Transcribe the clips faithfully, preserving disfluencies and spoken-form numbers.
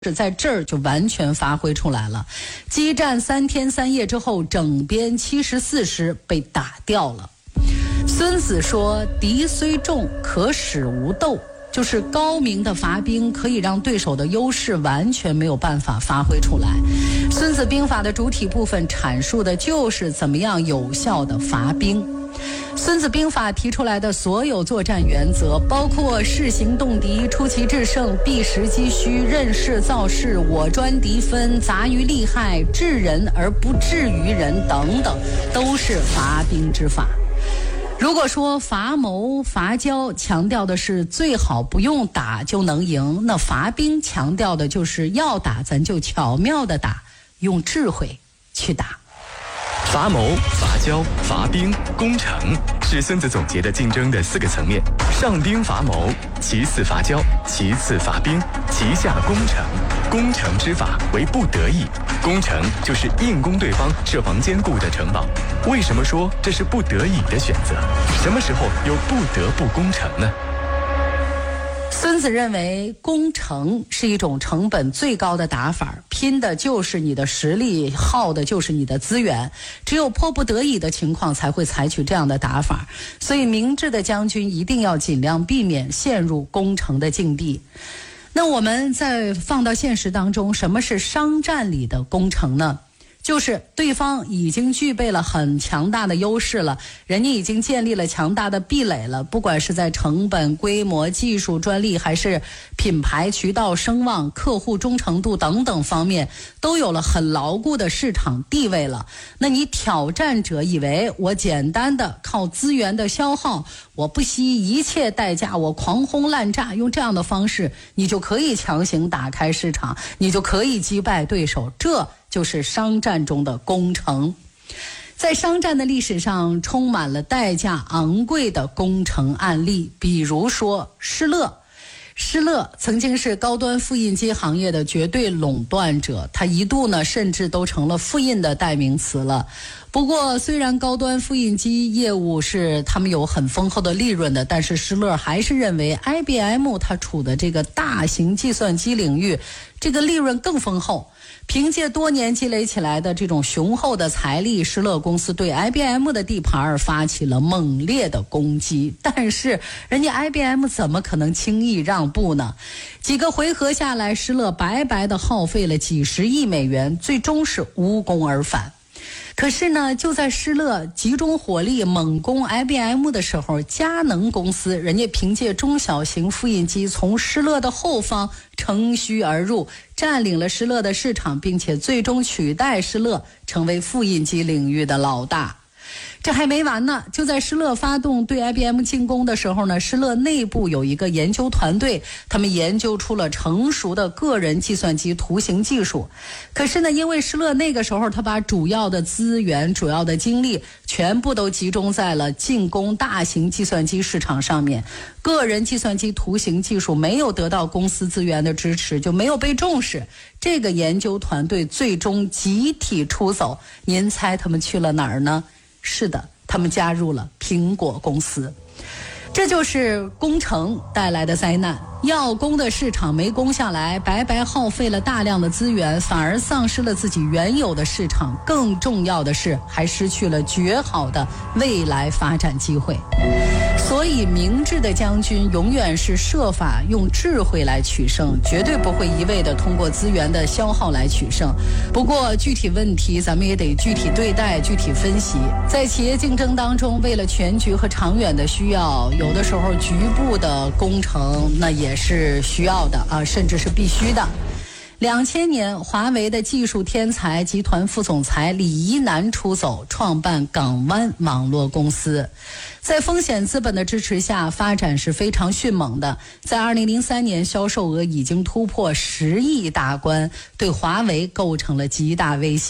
是在这儿就完全发挥出来了。激战三天三夜之后，整编七十四师被打掉了。孙子说：“敌虽众，可使无斗。”就是高明的伐兵可以让对手的优势完全没有办法发挥出来。孙子兵法的主体部分阐述的就是怎么样有效的伐兵。孙子兵法提出来的所有作战原则，包括视行动敌、出奇制胜、避实击虚、任势造势、我专敌分、杂于利害、治人而不治于人等等，都是伐兵之法。如果说伐谋伐交强调的是最好不用打就能赢，那伐兵强调的就是要打咱就巧妙的打，用智慧去打。 伐谋、伐交、伐兵、攻城是孙子总结的竞争的四个层面：上兵伐谋，其次伐交，其次伐兵，其下攻城。攻城之法为不得已，攻城就是硬攻对方设防坚固的城堡。为什么说这是不得已的选择？什么时候又不得不攻城呢？ 孙子认为攻城是一种成本最高的打法，拼的就是你的实力，耗的就是你的资源，只有迫不得已的情况才会采取这样的打法。所以明智的将军一定要尽量避免陷入攻城的境地。那我们再放到现实当中，什么是商战里的攻城呢？就是对方已经具备了很强大的优势了，人家已经建立了强大的壁垒了，不管是在成本、规模、技术、专利，还是品牌、渠道、声望、客户忠诚度等等方面，都有了很牢固的市场地位了。那你挑战者以为我简单的靠资源的消耗，我不惜一切代价，我狂轰滥炸，用这样的方式，你就可以强行打开市场，你就可以击败对手，这就是商战中的攻城。在商战的历史上，充满了代价昂贵的攻城案例，比如说施乐。施乐曾经是高端复印机行业的绝对垄断者，他一度呢甚至都成了复印的代名词了。不过虽然高端复印机业务是他们有很丰厚的利润的，但是施乐还是认为 I B M 它处的这个大型计算机领域，这个利润更丰厚。凭借多年积累起来的这种雄厚的财力，施乐公司对 I B M 的地盘发起了猛烈的攻击。但是人家 I B M 怎么可能轻易让步呢？几个回合下来，施乐白白的耗费了几十亿美元，最终是无功而返。可是呢，就在施乐集中火力猛攻 I B M 的时候，佳能公司人家凭借中小型复印机从施乐的后方乘虚而入，占领了施乐的市场，并且最终取代施乐成为复印机领域的老大。这还没完呢，就在施乐发动对 I B M 进攻的时候呢，施乐内部有一个研究团队，他们研究出了成熟的个人计算机图形技术。可是呢，因为施乐那个时候他把主要的资源、主要的精力全部都集中在了进攻大型计算机市场上面，个人计算机图形技术没有得到公司资源的支持，就没有被重视。这个研究团队最终集体出走，您猜他们去了哪儿呢？是的，他们加入了苹果公司。这就是攻城带来的灾难，要攻的市场没攻下来，白白耗费了大量的资源，反而丧失了自己原有的市场，更重要的是还失去了绝好的未来发展机会。所以明智的将军永远是设法用智慧来取胜，绝对不会一味的通过资源的消耗来取胜。不过具体问题咱们也得具体对待，具体分析。在企业竞争当中，为了全局和长远的需要，有的时候局部的攻城那也是需要的啊，甚至是必须的。两千年，华为的技术天才、集团副总裁李怡南出走，创办港湾网络公司。在风险资本的支持下，发展是非常迅猛的。在二零零三年，销售额已经突破十亿大关，对华为构成了极大威胁。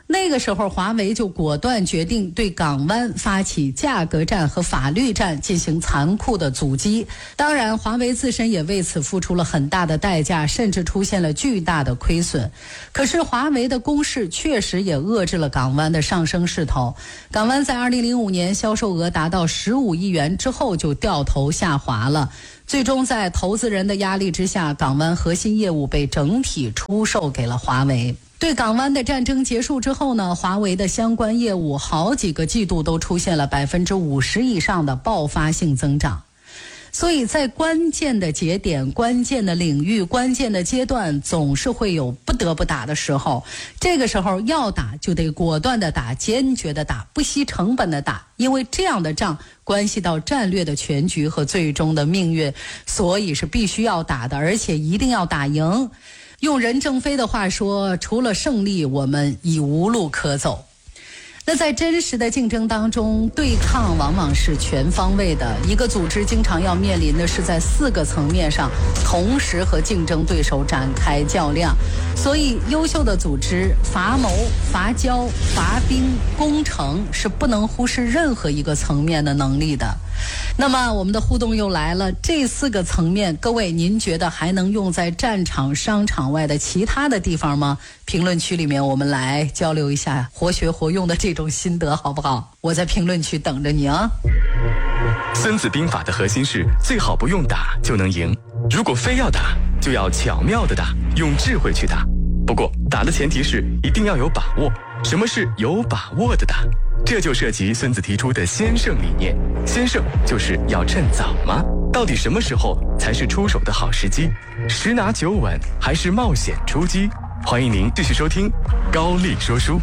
那个时候，华为就果断决定对港湾发起价格战和法律战，进行残酷的阻击。当然，华为自身也为此付出了很大的代价，甚至出现了巨大的亏损。可是，华为的攻势确实也遏制了港湾的上升势头。港湾在二零零五年销售额达到十五亿元之后就掉头下滑了。最终在投资人的压力之下，港湾核心业务被整体出售给了华为。对港湾的战争结束之后呢，华为的相关业务好几个季度都出现了百分之五十以上的爆发性增长。所以在关键的节点、关键的领域、关键的阶段，总是会有不得不打的时候。这个时候要打就得果断的打，坚决的打，不惜成本的打，因为这样的仗关系到战略的全局和最终的命运，所以是必须要打的，而且一定要打赢。用任正非的话说，除了胜利，我们已无路可走。那在真实的竞争当中，对抗往往是全方位的。一个组织经常要面临的是在四个层面上同时和竞争对手展开较量。所以优秀的组织，伐谋、伐交、伐兵、攻城是不能忽视任何一个层面的能力的。那么我们的互动又来了，这四个层面，各位您觉得还能用在战场、商场外的其他的地方吗？评论区里面我们来交流一下活学活用的这种心得，好不好？我在评论区等着你啊。 孙子兵法的核心是最好不用打就能赢，如果非要打，就要巧妙的打，用智慧去打。不过打的前提是一定要有把握。什么是有把握的打？这就涉及孙子提出的先胜理念。先胜就是要趁早吗？到底什么时候才是出手的好时机？十拿九稳还是冒险出击？欢迎您继续收听高力说书。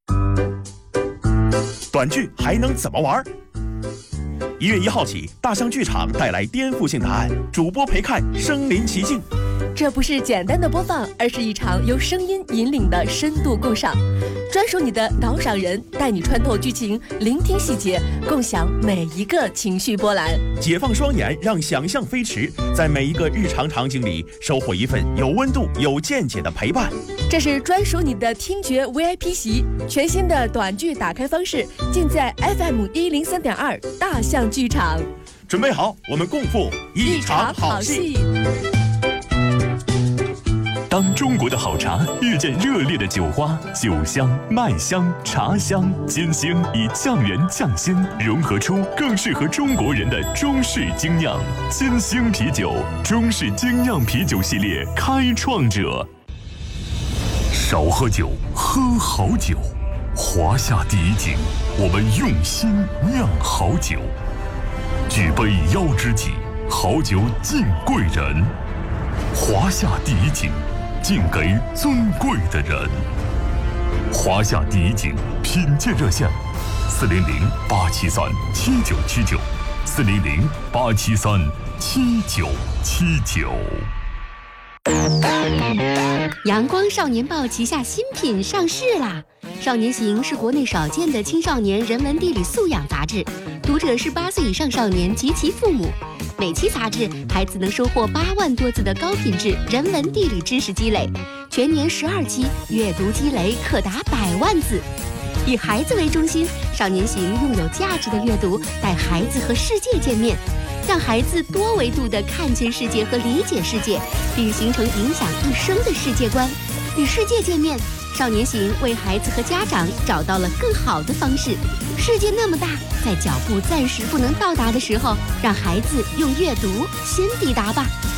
短剧还能怎么玩？一月一号起，大象剧场带来颠覆性答案，主播陪看身临其境。 这不是简单的播放，而是一场由声音引领的深度共赏，专属你的导赏人，带你穿透剧情，聆听细节，共享每一个情绪波澜。 解放双眼，让想象飞驰，在每一个日常场景里收获一份有温度、有见解的陪伴。 这是专属你的听觉 V I P 席，全新的短剧打开方式，尽在 F M 一零三点二大象剧场。 准备好，我们共赴一场好戏。 当中国的好茶遇见热烈的酒花，酒香、麦香、茶香、金星以酱园酱鲜融合出更适合中国人的中式精酿。金星啤酒，中式精酿啤酒系列开创者。少喝酒，喝好酒。华夏第一井，我们用心酿好酒。举杯邀知己，好酒敬贵人。华夏第一井，敬给尊贵的人。华夏第一井品鉴热线：四零零八七三七九七九，四零零八七三七九七九。 阳光少年报旗下新品上市啦！少年行是国内少见的青少年人文地理素养杂志，读者是八岁以上少年及其父母。每期杂志，孩子能收获八万多字的高品质人文地理知识积累，全年十二期，阅读积累可达百万字。以孩子为中心，少年行用有价值的阅读带孩子和世界见面，让孩子多维度地看见世界和理解世界，并形成影响一生的世界观。与世界见面，少年行为孩子和家长找到了更好的方式。世界那么大，在脚步暂时不能到达的时候，让孩子用阅读先抵达吧。